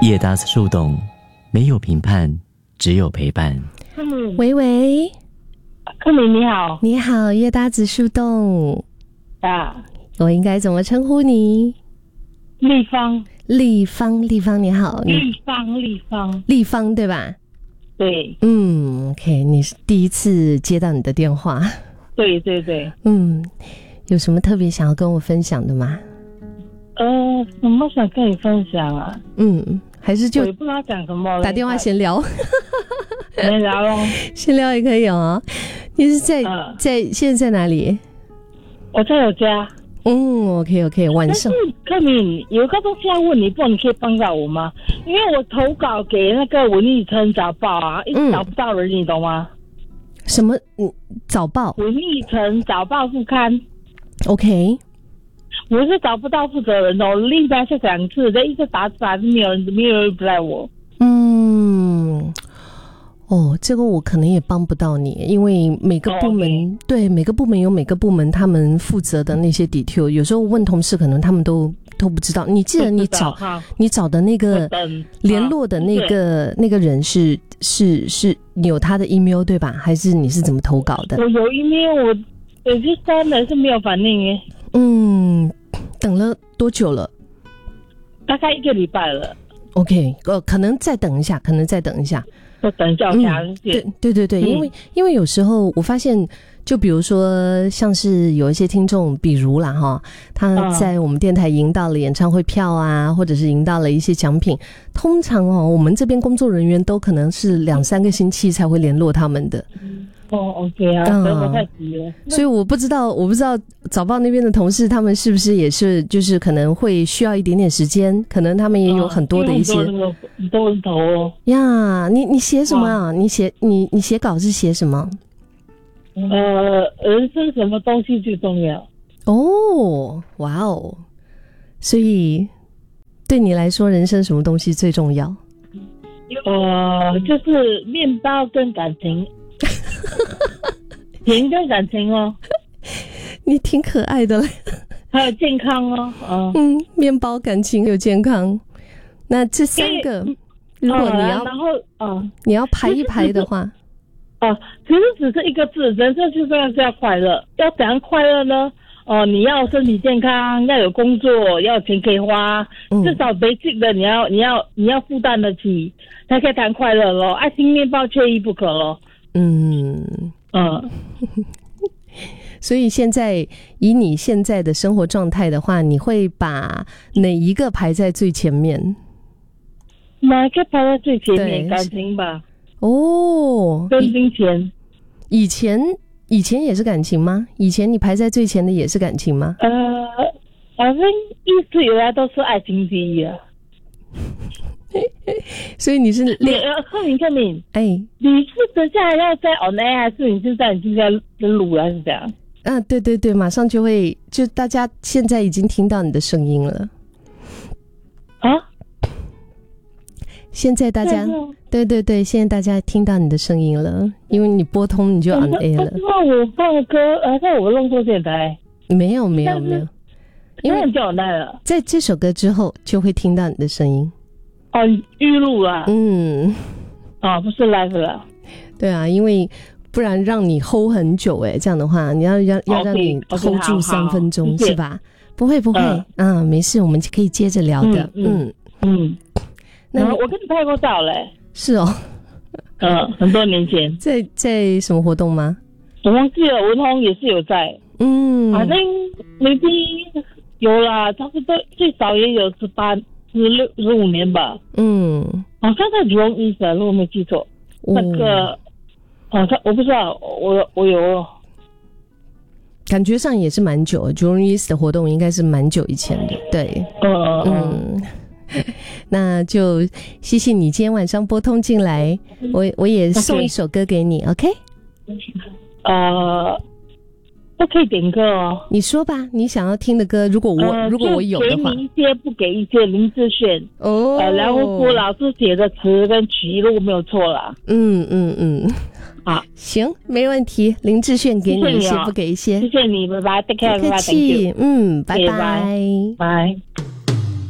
叶搭子树洞，没有评判，只有陪伴。 喂喂， 克敏你好。 你好，叶搭子树洞啊， 我应该怎么称呼你？ 立方立方，立方你好。立方对吧？ 对。 OK， 你是第一次接到你的电话。 对对对。 有什么特别想要跟我分享的吗？ 什么想跟你分享啊？ 还是就我也不知道讲什么， 打电话闲聊。 闲聊咯。 闲聊也可以哦。你是在现在在哪里？ 我在我家。 OK， 晚上。 但是克敏有个东西要问你，不知道你可以帮到我吗？因为我投稿给那个文艺城早报啊，一直找不到人，你懂吗？ 什么？早报？ 文艺城早报副刊。 OK。 我是找不到负责人的，我另外是2次，但一直打没有人reply我。 这个我可能也帮不到你，因为每个部门对每个部门有每个部门他们负责的那些 detail， 有时候问同事可能他们都不知道。你记得你找的那个联络的那个人是你有他的 email 对吧？还是你是怎么投稿的？ 我有 email， 我去删了，是没有反应耶。 等了多久了？ 大概1个礼拜了。 OK， 可能再等一下。 我等一下， 对，因为有时候我发现，就比如说像是有一些听众，比如啦哈，他在我们电台赢到了演唱会票啊，或者是赢到了一些奖品，通常我们这边工作人员都可能是2-3个星期才会联络他们的。 OK 啊，我太急了。 所以我不知道早报那边的同事他们是不是也是就是可能会需要一点点时间，可能他们也有很多的一些很多人投哦。 呀，你写什么啊？你写稿是写什么？ 人生什么东西最重要？ 哇哦！所以对你来说，人生什么东西最重要？ 就是面包跟感情。钱跟感情哦。 你挺可爱的嘞。 还有健康哦。 面包、感情有健康，那这3个如果你要你要排一排的话， 其实只是一个字，人生就这样是要快乐。要怎样快乐呢？你要身体健康，要有工作，要有钱可以花，至少 basic 的你要负担得起，才可以谈快乐咯。爱情面包缺一不可咯。 所以现在以你现在的生活状态的话，你会把哪一个排在最前面？ 哪一个排在最前面？感情吧。跟金钱。以前也是感情吗？以前你排在最前的也是感情吗？反正一直以来都是爱情第一啊。 所以你是克敏，你是等下来要在 on air， 还是你现在已经在录了，还是这样？ 对，马上就会，就大家现在已经听到你的声音了。现在大家对，现在大家听到你的声音了，因为你拨通你就 on air 了。 那我放歌，在我弄错电台？ 没有，因为你就 on air 了， 在这首歌之后就会听到你的声音。 预录啊。不是 live 了。对啊，因为不然让你 hold 很久这样的话你要让你 hold 住3分钟是吧？不会没事，我们可以接着聊的。 那我跟你拍过照嘞。 是哦。 很多年前。 在什么活动吗？ 我忘记了，文宏也是有在。反正maybe有啦，差不多最少也有15年吧。好像在Jurong East，如果没记错。那个我不知道，我有感觉上也是蛮久的，Jurong East 的活动应该是蛮久以前的。对。那就谢谢你今天晚上拨通进来，我也送一首歌给你。 OK。 都可以点歌哦。 你说吧，你想要听的歌，如果我有的话。 给你一些不给一些，林志炫。梁文福老师写的词跟曲，如果没有错啦。 行，没问题。林志炫给你一些，不给一些。 谢谢你，拜拜，take care， 不客气。拜拜。 拜。